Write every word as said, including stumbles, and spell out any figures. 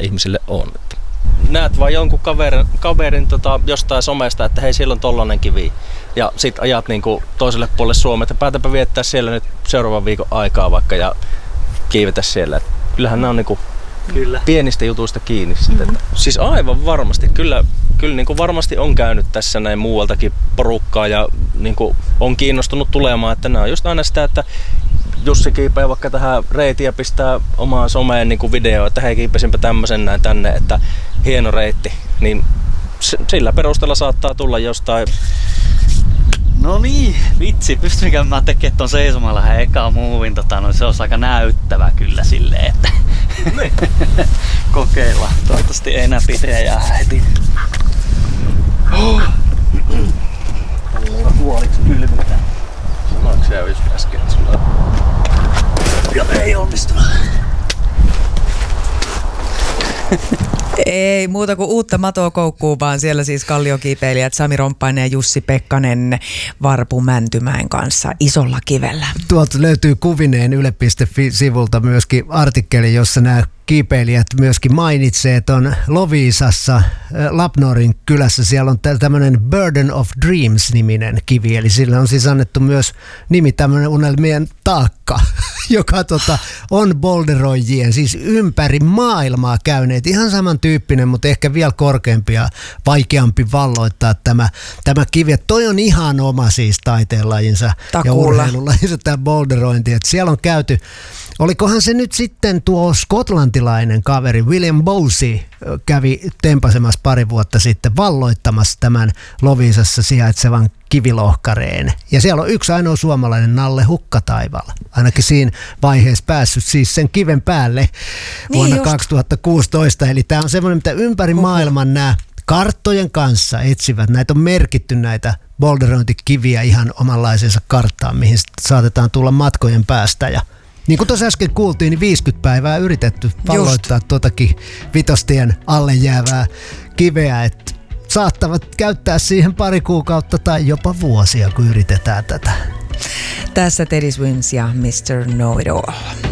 ihmisille on. Näet vaan jonkun kaverin, kaverin tota, jostain somesta, että hei, siellä on tollanen kivi. Ja sit ajat niinku toiselle puolelle Suomea, että päätäpä viettää siellä nyt seuraavan viikon aikaa vaikka ja kiivetä siellä. Et kyllähän nämä on niinku Kyllä. pienistä jutuista kiinni. Mm-hmm. Sitten. Siis aivan varmasti. Kyllä, kyllä niinku varmasti on käynyt tässä näin muualtakin porukkaa ja niinku on kiinnostunut tulemaan. Että nämä on just aina sitä, että Jussi kiipeää vaikka tähän reitiin ja pistää omaan someen niinku video, että hei, kiipesinpä tämmöisen näin tänne, että hieno reitti. Niin sillä perusteella saattaa tulla jostain. No niin, vitsi, pystynkö mä tekemään ton seisomalla hän eka muuvin, tota, no se olisi aika näyttävä kyllä silleen, että kokeillaan. Toivottavasti ei enää pitreä heti. Ollaan huoliksi kylmyyttä. Sanoitko se jo just äsken sulla? Ja ei onnistunut. Ei muuta kuin uutta matoa koukkuu, vaan siellä siis kalliokiipeilijät Sami Romppainen ja Jussi Pekkanen Varpu Mäntymäen kanssa isolla kivellä. Tuolta löytyy kuvineen yle piste fi-sivulta myöskin artikkeli, jossa nämä kiipeilijät myöskin mainitsee, että on Loviisassa, Lapnorin kylässä, siellä on tämmöinen Burden of Dreams-niminen kivi, eli sillä on siis annettu myös nimi tämmöinen unelmien taakka, joka tota, on boulderoijien, siis ympäri maailmaa käyneet, ihan samantyyppinen, mutta ehkä vielä korkeampi ja vaikeampi valloittaa tämä, tämä kivi. Et toi on ihan oma siis taiteenlajinsa ja urheilulajinsa tämä boulderointi, että siellä on käyty. Olikohan se nyt sitten tuo skotlantilainen kaveri William Bowsey kävi tempasemassa pari vuotta sitten valloittamassa tämän Loviisassa sijaitsevan kivilohkareen. Ja siellä on yksi ainoa suomalainen Nalle Hukkataivaalla. Ainakin siinä vaiheessa päässyt siis sen kiven päälle vuonna niin kaksituhattakuusitoista. Eli tämä on semmoinen, mitä ympäri maailman nämä karttojen kanssa etsivät. Näitä on merkitty näitä boulderointikiviä ihan omanlaisensa karttaan, mihin saatetaan tulla matkojen päästä ja niin kuin tuossa äsken kuultiin, niin viisikymmentä päivää yritetty valloittaa tuotakin vitostien alle jäävää kiveä, että saattavat käyttää siihen pari kuukautta tai jopa vuosia, kun yritetään tätä. Tässä Teddy Swims ja mister Know It All.